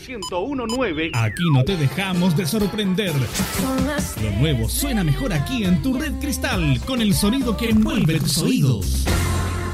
1019. Aquí no te dejamos de sorprender. Lo nuevo suena mejor aquí en tu Red Cristal, con el sonido que envuelve tus oídos.